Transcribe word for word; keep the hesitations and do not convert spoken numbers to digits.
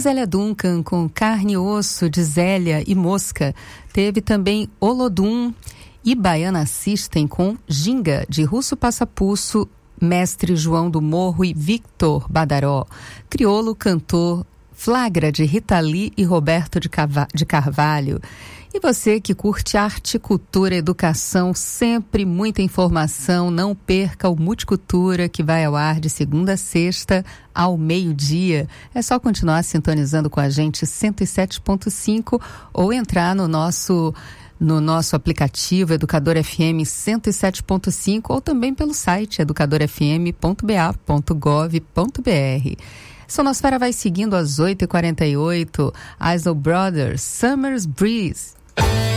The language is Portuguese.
Zélia Duncan com Carne e Osso, de Zélia e Mosca. Teve também Olodum e Baiana System com Ginga, de Russo Passapulso, Mestre João do Morro e Victor Badaró. Criolo Cantor, Flagra, de Rita Lee e Roberto de, Cava- de Carvalho. E você que curte arte, cultura, educação, sempre muita informação, não perca o Multicultura, que vai ao ar de segunda a sexta ao meio-dia. É só continuar sintonizando com a gente cento e sete ponto cinco ou entrar no nosso, no nosso aplicativo Educador F M cento e sete ponto cinco ou também pelo site educador f m ponto b a ponto gov ponto b r. Sonosfera vai seguindo às oito e quarenta e oito. Isley Brothers, Summer's Breeze.